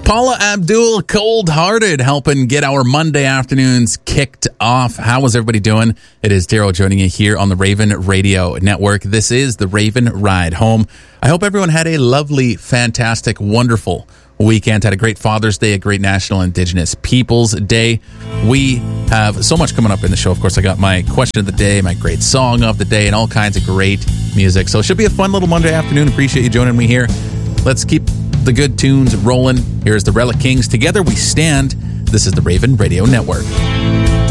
Paula Abdul, Cold Hearted, helping get our Monday afternoons kicked off. How was everybody doing? It is Daryl joining you here on the Raven Radio Network. This is the Raven Ride Home. I hope everyone had a lovely, fantastic, wonderful weekend. Had a great Father's Day, a great National Indigenous Peoples Day. We have so much coming up in the show. Of course, I got my question of the day, my great song of the day, and all kinds of great music. So it should be a fun little Monday afternoon. Appreciate you joining me here. Let's keep the good tunes rolling. Here's the Relic Kings. Together we stand. This is the Raven Radio Network.